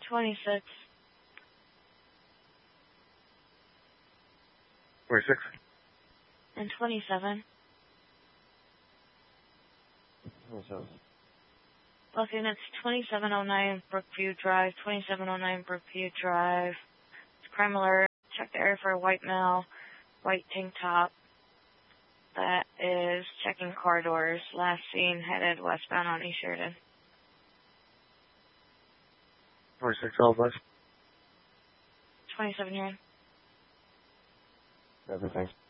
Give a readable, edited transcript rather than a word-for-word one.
26. 26. And 27. 27. Los units, 2709 Brookview Drive, 2709 Brookview Drive. It's crime alert. Check the area for a white male, white tank top. That is checking car doors. Last seen headed westbound on East Sheridan. 26, all bus. 27 here. Everything.